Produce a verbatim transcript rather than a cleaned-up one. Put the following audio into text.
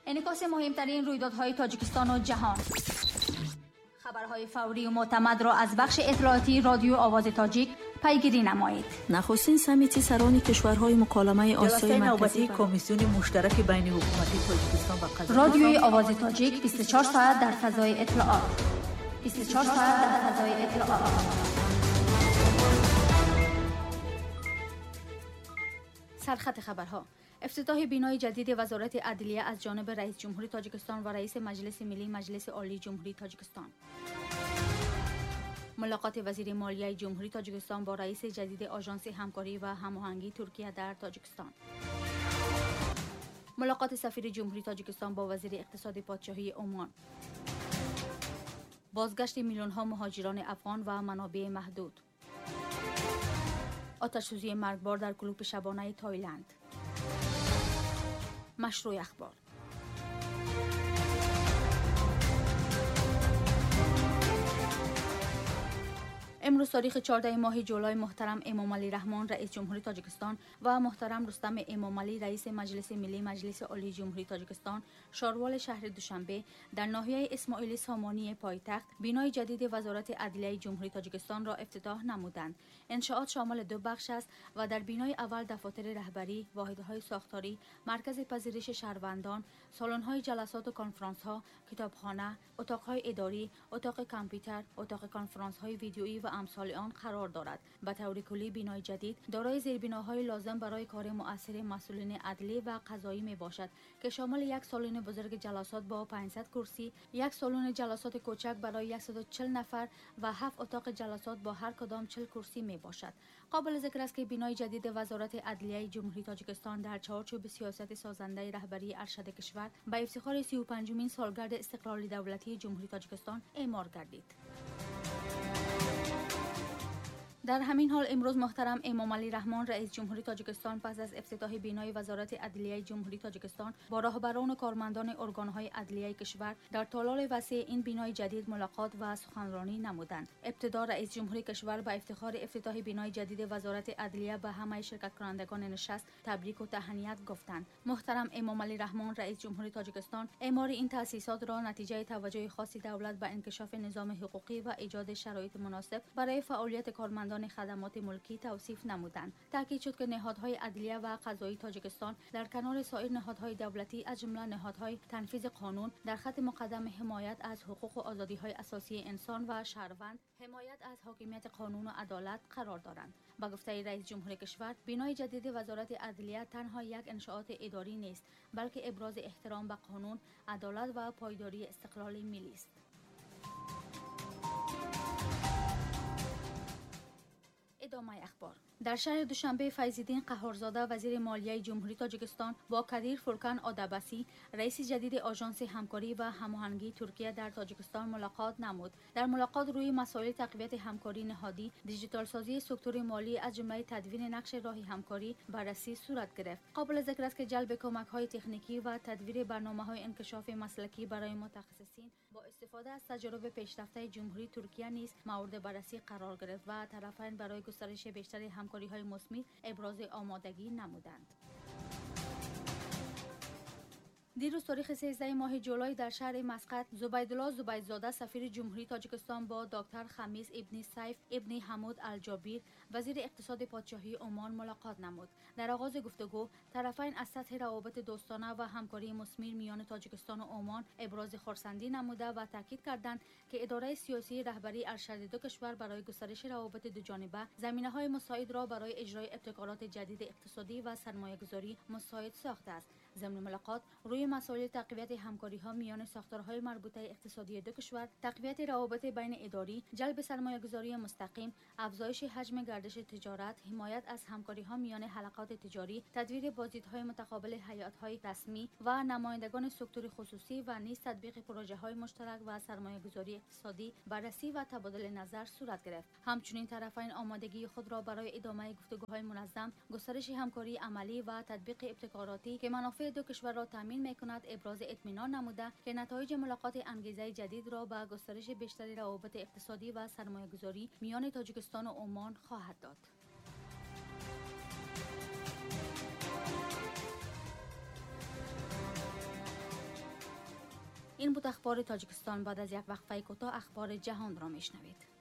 انعکاس مهمترین رویدادهای تاجیکستان و جهان. خبرهای فوری و معتمد را از بخش اطلاعاتی رادیو آواز تاجیک پیگیری نمایید. نخستین سمیت سران کشورهای مکالمه آسیای مرکزی کمیسیون مشترک بین حکومتی تاجیکستان و قزاقستان رادیوی آواز تاجیک بیست و چهار ساعت در فضای اطلاعات. بیست و چهار ساعت در فضای اطلاعات. سرخط خبرها: افتتاح بینای جدید وزارت عدلیه از جانب رئیس جمهوری تاجیکستان و رئیس مجلس ملی مجلس عالی جمهوری تاجیکستان. ملاقات وزیر مالیه جمهوری تاجیکستان با رئیس جدید آژانس همکاری و هماهنگی ترکیه در تاجیکستان. ملاقات سفیر جمهوری تاجیکستان با وزیر اقتصاد پادشاهی عمان. بازگشت میلیون ها مهاجران افغان و منابع محدود. آتش‌سوزی مرگبار در کلوپ شبانه تایلند. مشروع اخبار. امروز تاریخ چهاردهم ماه جولای محترم امام علی رحمان رئیس جمهوری تاجیکستان و محترم رستم امام علی رئیس مجلس ملی مجلس عالی جمهوری تاجیکستان شاروال شهر دوشنبه در ناحیه اسماعیل سامانی پایتخت بینای جدید وزارت عدلیه جمهوری تاجیکستان را افتتاح نمودند. انشاءات شامل دو بخش است و در بینای اول دفاتر رهبری، واحدهای ساختاری، مرکز پذیرش شهروندان، سالن‌های جلسات و کنفرانس‌ها، کتابخانه، اتاق‌های اداری، اتاق کامپیوتر، اتاق کنفرانس‌های ویدیویی و امثال آن قرار دارد. به طور کلی بینای جدید دارای زیربناهای لازم برای کار مؤثر مسئولین عدلی و قضایی می باشد که شامل یک سالن بزرگ جلسات با پانصد کرسی، یک سالن جلسات کوچک برای صد و چهل نفر و هفت اتاق جلسات با هر کدام چهل کرسی می باشد. قابل ذکر است که بینای جدید وزارت عدلیه جمهوری تاجیکستان در چارچوب سیاست سازنده رهبری ارشد کشور به افتخار سی و پنجمین سالگرد استقلال دولتی جمهوری تاجیکستان اعمار گردید. در همین حال امروز محترم امام علی رحمان رئیس جمهوری تاجیکستان پس از افتتاح بینای وزارت عدلیه جمهوری تاجیکستان با راهبران و کارمندان ارگان‌های عدلیه کشور در تالار وسیع این بینای جدید ملاقات و سخنرانی نمودند. ابتدا رئیس جمهوری کشور با افتخار افتتاح بینای جدید وزارت عدلیه به همه شرکت کنندگان نشست تبریک و تهنیت گفتند. محترم امام علی رحمان رئیس جمهوری تاجیکستان اعمار این تأسیسات را نتیجه توجه خاص دولت به انکشاف نظام حقوقی و ایجاد شرایط مناسب برای فعالیت کارمندان خدمات ملکی توصیف نمودند. تاکید شد که نهادهای عدلیه و قضایی تاجیکستان در کنار سایر نهادهای دولتی از جمله نهادهای تنفیذ قانون در خط مقدم حمایت از حقوق و آزادی‌های اساسی انسان و شهروند، حمایت از حاکمیت قانون و عدالت قرار دارند. با گفته رئیس جمهوری کشور، بینای جدید وزارت عدلیه تنها یک انشاءات اداری نیست، بلکه ابراز احترام به قانون، عدالت و پایداری استقلال ملی است. ادامه اخبار. در شهر دوشنبه فیض‌الدین قهارزاده وزیر مالیه جمهوری تاجیکستان با کدیر فولکان آدابسی رئیس جدید آژانس همکاری و هماهنگی ترکیه در تاجیکستان ملاقات نمود. در ملاقات روی مسائل تقویت همکاری نهادی، دیجیتال سازی سکتور مالی از جمله تدوین نقش راه همکاری بررسی صورت گرفت. قابل ذکر است که جلب کمک‌های تکنیکی و تدویر برنامه‌های انکشاف مسلکی برای متخصصین با استفاده از تجربه پیشرفته جمهوری ترکیه نیز مورد بررسی قرار گرفت و طرفین برای گسترش بیشتر همکاری‌های مثمر ابراز آمادگی نمودند. دیروز تاریخ سیزده ماه جولای در شهر مسقط زبیدالله زبیدزاده سفیر جمهوری تاجیکستان با دکتر خمیس ابن سیف ابن حمود الجابیر وزیر اقتصاد پادشاهی عمان ملاقات نمود. در آغاز گفتگو طرفین از سطح روابط دوستانه و همکاری مثمر میان تاجیکستان و عمان ابراز خرسندی نموده و تاکید کردند که اداره سیاسی رهبری ارشد دو کشور برای گسترش روابط دوجانبه زمینه‌های مساعد را برای اجرای ابتکارات جدید اقتصادی و سرمایه‌گذاری مساعد ساخته است. ضمن ملاقات روی مسائل تقویت همکاری‌ها میان ساختارهای مربوطه اقتصادی دو کشور، تقویت روابط بین اداری، جلب سرمایه‌گذاری مستقیم، افزایش حجم گردش تجارت، حمایت از همکاری‌ها میان حلقات تجاری، تدویر بازدیدهای متقابل هیئت‌های رسمی و نمایندگان سکتور خصوصی و نیز تطبیق پروژه‌های مشترک و سرمایه‌گذاری اقتصادی، بررسی و تبادل نظر صورت گرفت. همچنین طرفین آمادگی خود را برای ادامه گفتگوهای منظم، گسترش همکاری عملی و تطبیق ابتکاراتی که منافع دو کشور را تامین می‌کند ابراز اطمینان نموده که نتایج ملاقات انگیزه جدید را به گسترش بیشتر روابط اقتصادی و سرمایه‌گذاری میان تاجیکستان و عمان خواهد داد. این بود اخبار تاجیکستان. بعد از یک وقفه کوتاه اخبار جهان را میشنوید.